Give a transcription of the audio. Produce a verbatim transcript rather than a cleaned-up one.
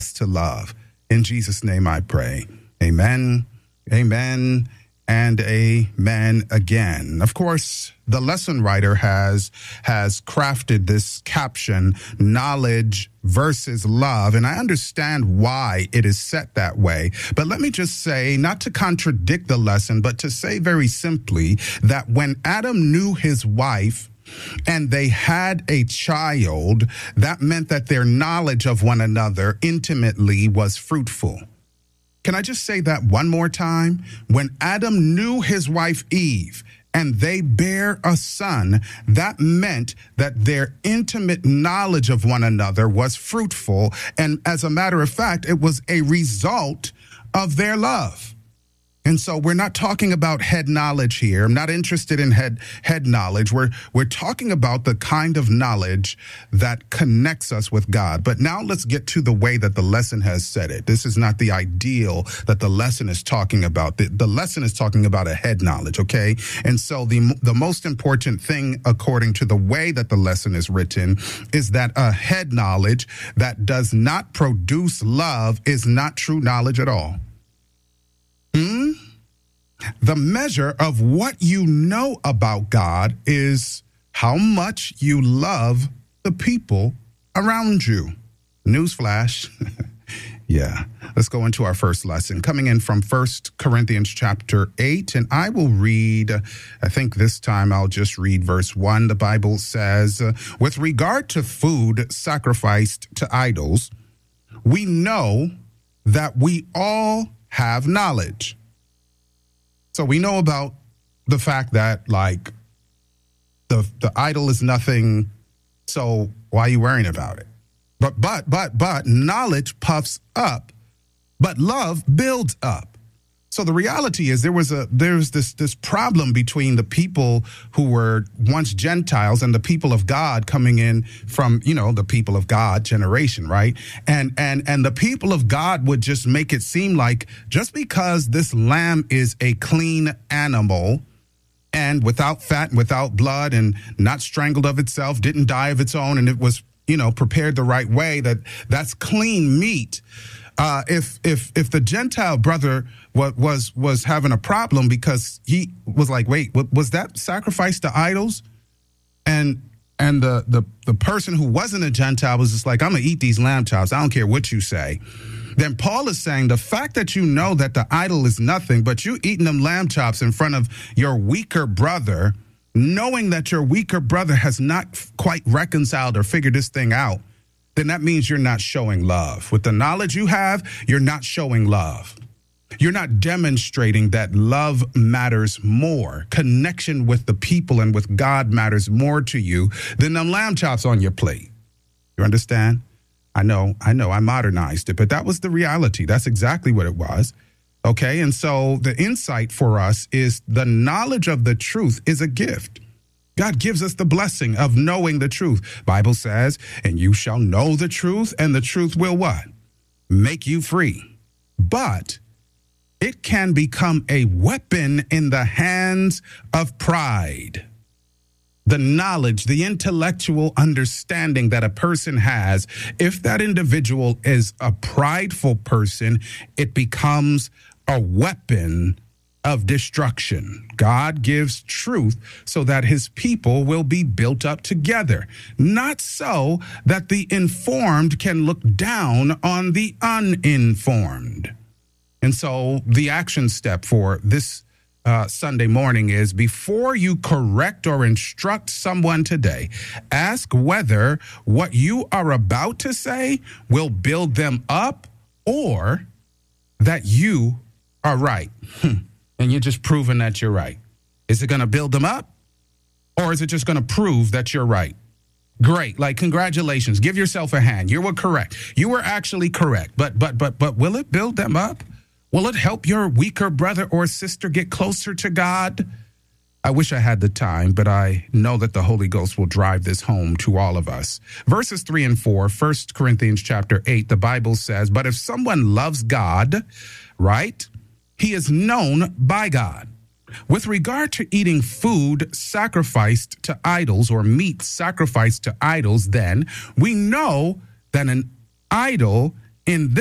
to love. In Jesus' name I pray. Amen, amen, and amen again. Of course, the lesson writer has has crafted this caption, knowledge versus love, and I understand why it is set that way. But let me just say, not to contradict the lesson, but to say very simply that when Adam knew his wife and they had a child, that meant that their knowledge of one another intimately was fruitful. Can I just say that one more time? When Adam knew his wife Eve and they bear a son, that meant that their intimate knowledge of one another was fruitful. And as a matter of fact, it was a result of their love. And so we're not talking about head knowledge here. I'm not interested in head head knowledge. We're we're talking about the kind of knowledge that connects us with God. But now let's get to the way that the lesson has said it. This is not the ideal that the lesson is talking about. The, the lesson is talking about a head knowledge, okay? And so the the most important thing, according to the way that the lesson is written, is that a head knowledge that does not produce love is not true knowledge at all. Hmm? The measure of what you know about God is how much you love the people around you. Newsflash. Yeah. Let's go into our first lesson, coming in from First Corinthians chapter eight, and I will read, I think this time I'll just read verse one. The Bible says, with regard to food sacrificed to idols, we know that we all have knowledge. So we know about the fact that, like, the the idol is nothing, so why are you worrying about it? But, but, but, but, knowledge puffs up, but love builds up. So the reality is there was a there's this this problem between the people who were once Gentiles and the people of God coming in from, you know, the people of God generation, right? And and and the people of God would just make it seem like just because this lamb is a clean animal and without fat and without blood and not strangled of itself, didn't die of its own, and it was, you know, prepared the right way, that that's clean meat. Uh, if if if the Gentile brother was, was was having a problem because he was like, wait, was that sacrifice to idols? And and the the the person who wasn't a Gentile was just like, I'm gonna eat these lamb chops. I don't care what you say. Then Paul is saying the fact that you know that the idol is nothing, but you eating them lamb chops in front of your weaker brother, knowing that your weaker brother has not quite reconciled or figured this thing out, then that means you're not showing love. With the knowledge you have, you're not showing love. You're not demonstrating that love matters more. Connection with the people and with God matters more to you than them lamb chops on your plate. You understand? I know, I know, I modernized it, but that was the reality. That's exactly what it was. Okay, and so the insight for us is the knowledge of the truth is a gift. God gives us the blessing of knowing the truth. Bible says, and you shall know the truth, and the truth will what? Make you free. But it can become a weapon in the hands of pride. The knowledge, the intellectual understanding that a person has, if that individual is a prideful person, it becomes a weapon of destruction. God gives truth so that his people will be built up together, not so that the informed can look down on the uninformed. And so the action step for this uh, Sunday morning is, before you correct or instruct someone today, ask whether what you are about to say will build them up or that you are right. And you're just proving that you're right. Is it going to build them up, or is it just going to prove that you're right? Great. Like, congratulations. Give yourself a hand. You were correct. You were actually correct. But, but, but, but will it build them up? Will it help your weaker brother or sister get closer to God? I wish I had the time, but I know that the Holy Ghost will drive this home to all of us. Verses three and four, First Corinthians chapter eight, the Bible says, but if someone loves God, right, he is known by God. With regard to eating food sacrificed to idols or meat sacrificed to idols, then we know that an idol In